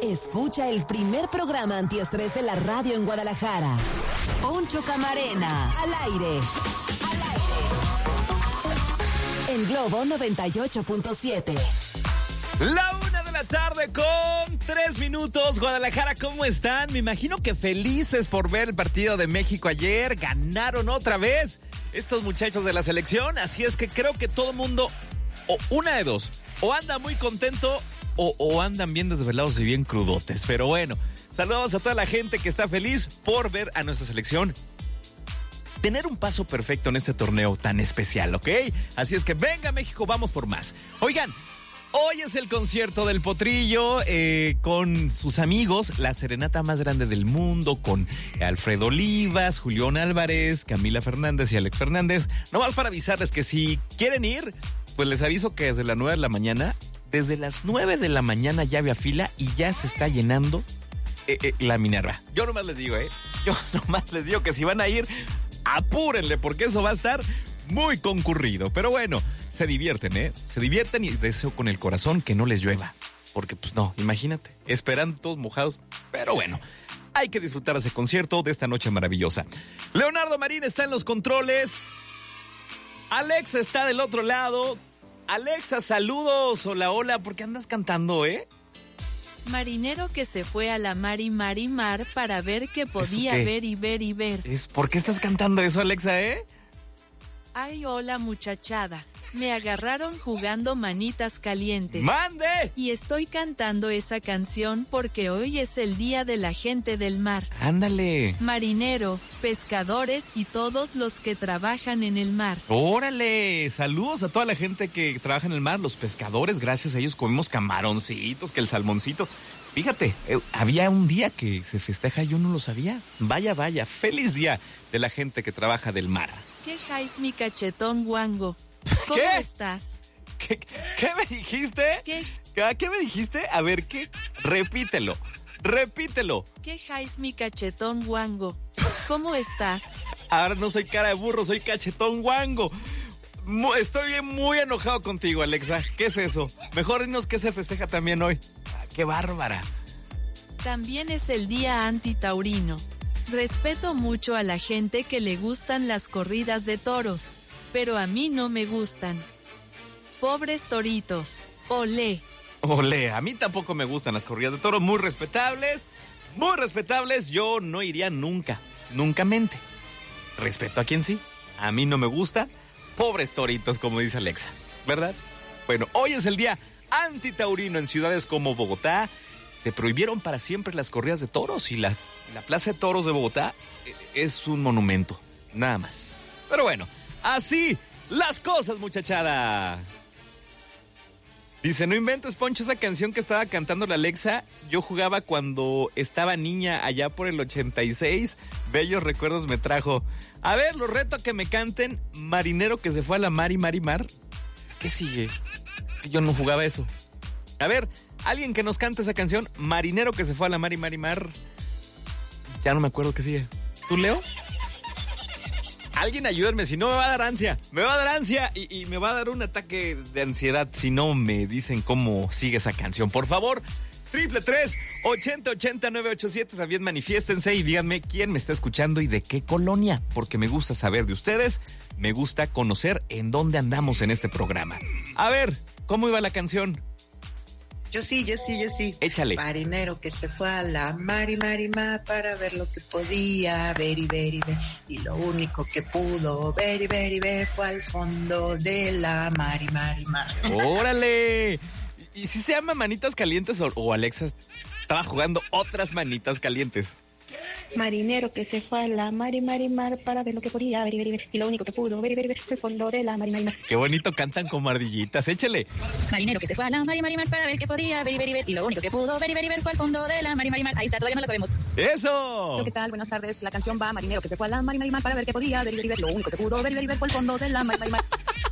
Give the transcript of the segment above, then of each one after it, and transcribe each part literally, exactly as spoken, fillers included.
Escucha el primer programa antiestrés de la radio en Guadalajara. Poncho Camarena, al aire. Al aire. En Globo noventa y ocho punto siete. La una de la tarde con tres minutos. Guadalajara, ¿cómo están? Me imagino que felices por ver el partido de México ayer. Ganaron otra vez estos muchachos de la selección. Así es que creo que todo el mundo, o una de dos, o anda muy contento o, o andan bien desvelados y bien crudotes. Pero bueno, saludos a toda la gente que está feliz por ver a nuestra selección tener un paso perfecto en este torneo tan especial, ¿ok? Así es que venga México, vamos por más. Oigan, hoy es el concierto del Potrillo eh, con sus amigos, la serenata más grande del mundo, con Alfredo Olivas, Julián Álvarez, Camila Fernández y Alex Fernández. Nomás para avisarles que si quieren ir, pues les aviso que desde las nueve de la mañana, desde las nueve de la mañana ya había fila y ya se está llenando eh, eh, la Minerva. Yo nomás les digo, ¿eh? Yo nomás les digo que si van a ir, apúrenle porque eso va a estar muy concurrido. Pero bueno, se divierten, ¿eh? Se divierten y deseo con el corazón que no les llueva. Porque pues no, imagínate, esperando todos mojados. Pero bueno, hay que disfrutar ese concierto de esta noche maravillosa. Leonardo Marín está en los controles. Alexa está del otro lado. Alexa, saludos. Hola, hola. ¿Por qué andas cantando, eh? Marinero que se fue a la mar y mar y mar para ver qué podía qué? ver y ver y ver. ¿Es ¿Por qué estás cantando eso, Alexa, eh? Ay, hola muchachada. Me agarraron jugando manitas calientes. ¡Mande! Y estoy cantando esa canción porque hoy es el día de la gente del mar. Ándale. Marinero, pescadores y todos los que trabajan en el mar. ¡Órale! Saludos a toda la gente que trabaja en el mar, los pescadores. Gracias a ellos comemos camaroncitos, que el salmoncito. Fíjate, eh, había un día que se festeja y yo no lo sabía. Vaya, vaya, feliz día de la gente que trabaja del mar. ¿Qué jais mi cachetón guango? ¿Cómo ¿Qué? estás? ¿Qué, ¿Qué me dijiste? ¿Qué? ¿Qué me dijiste? A ver, ¿qué? Repítelo, repítelo. ¿Qué jais mi cachetón guango? ¿Cómo estás? Ahora no soy cara de burro, soy cachetón guango. Mu- Estoy muy enojado contigo, Alexa. ¿Qué es eso? Mejor dinos qué se festeja también hoy. Ah, ¡qué bárbara! También es el día antitaurino. Respeto mucho a la gente que le gustan las corridas de toros, pero a mí no me gustan. Pobres toritos, olé. Olé, a mí tampoco me gustan las corridas de toros, muy respetables, muy respetables. Yo no iría nunca, nunca mente. Respeto a quien sí, a mí no me gusta. Pobres toritos, como dice Alexa, ¿verdad? Bueno, hoy es el día antitaurino en ciudades como Bogotá. Se prohibieron para siempre las corridas de toros y la, la Plaza de Toros de Bogotá es un monumento, nada más. Pero bueno, así las cosas, muchachada. Dice, no inventes, Poncho, esa canción que estaba cantando la Alexa. Yo jugaba cuando estaba niña allá por el ochenta y seis. Bellos recuerdos me trajo. A ver, los reto a que me canten Marinero que se fue a la mar y mar y mar. ¿Qué sigue? Yo no jugaba eso. A ver, alguien que nos cante esa canción, Marinero que se fue a la mar y mar y mar. Ya no me acuerdo qué sigue. ¿Tú, Leo? Alguien ayúdenme, si no me va a dar ansia. Me va a dar ansia y, y me va a dar un ataque de ansiedad si no me dicen cómo sigue esa canción. Por favor, triple tres, ochenta, ochenta, nueve ocho siete. También manifiéstense y díganme quién me está escuchando y de qué colonia. Porque me gusta saber de ustedes. Me gusta conocer en dónde andamos en este programa. A ver, ¿cómo iba la canción? Yo sí, yo sí, yo sí. Échale. Marinero que se fue a la mar y mar y mar para ver lo que podía ver y ver y ver. Y lo único que pudo ver y ver y ver fue al fondo de la mar y mar y mar. ¡Órale! ¿Y si se llama Manitas Calientes o, o Alexa estaba jugando otras Manitas Calientes? Marinero que se fue a la mar y mar y mar para ver lo que podía ver y ver y ver. Y lo único que pudo ver y ver y ver fue el fondo de la mar y mar y mar. Qué bonito cantan como ardillitas, échale. Marinero que se fue a la mar y mar y mar para ver qué podía ver y ver y ver. Y lo único que pudo ver y ver y ver fue al fondo de la mar y mar y mar. Ahí está, todavía no la sabemos. ¡Eso! ¿Qué tal? Buenas tardes. La canción va Marinero que se fue a la mar y mar y mar para ver qué podía ver y ver y ver. Lo único que pudo ver y ver y ver fue el fondo de la mar y mar y mar.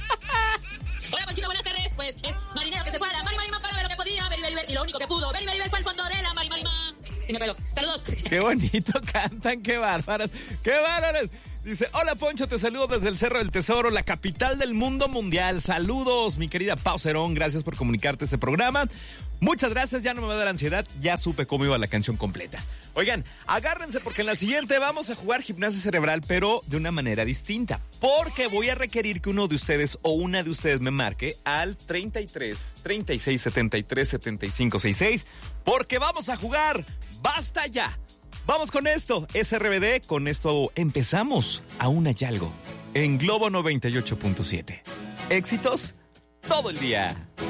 Hola, Ponchito, buenas tardes. Pues es marinero que se fue a la mar y mar y mar para ver lo que podía ver y ver y ver. Y lo único que pudo ver y ver y ver fue al fondo de la mar y mar y mar. Sí me pelo. Saludos. Qué bonito cantan, qué bárbaras, qué bárbaras. Dice, hola Poncho, te saludo desde el Cerro del Tesoro, la capital del mundo mundial. Saludos, mi querida Pau Cerón, gracias por comunicarte este programa. Muchas gracias, ya no me va a dar ansiedad, ya supe cómo iba la canción completa. Oigan, agárrense porque en la siguiente vamos a jugar gimnasia cerebral, pero de una manera distinta. Porque voy a requerir que uno de ustedes o una de ustedes me marque al treinta y tres, treinta y seis, setenta y tres, setenta y cinco, sesenta y seis, porque vamos a jugar Basta Ya. Vamos con esto, S R B D, con esto empezamos. Aún hay algo en Globo noventa y ocho punto siete. Éxitos todo el día.